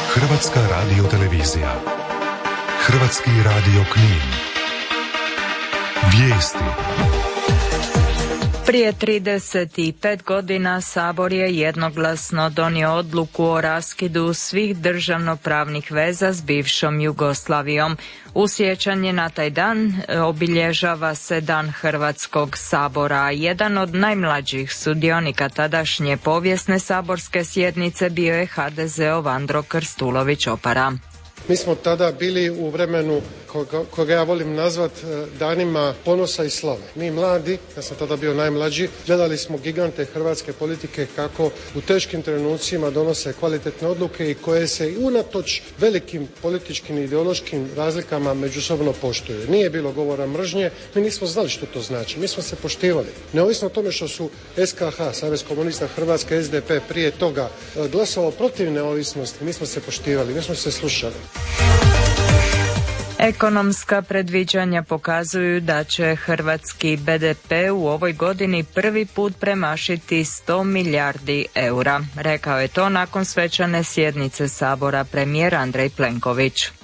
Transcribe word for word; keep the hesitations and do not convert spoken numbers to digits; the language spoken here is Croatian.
Hrvatska radiotelevizija. Hrvatski radio Knin. Vijesti. Prije trideset pet godina Sabor je jednoglasno donio odluku o raskidu svih državnopravnih veza s bivšom Jugoslavijom. U sjećanje na taj dan obilježava se Dan Hrvatskog sabora. Jedan od najmlađih sudionika tadašnje povijesne saborske sjednice bio je ha de zeov Andro Krstulović-Opara. Mi smo tada bili u vremenu koga, koga ja volim nazvat danima ponosa i slave. Mi mladi, ja sam tada bio najmlađi, gledali smo gigante hrvatske politike kako u teškim trenucima donose kvalitetne odluke i koje se unatoč velikim političkim i ideološkim razlikama međusobno poštuju. Nije bilo govora mržnje, mi nismo znali što to znači, mi smo se poštivali. Neovisno o tome što su es ka ha, Savez komunista Hrvatske, es de pe prije toga glasovao protiv neovisnosti, mi smo se poštivali, mi smo se slušali. Ekonomska predviđanja pokazuju da će hrvatski be de pe u ovoj godini prvi put premašiti sto milijardi eura. Rekao je to nakon svečane sjednice Sabora premijer Andrej Plenković.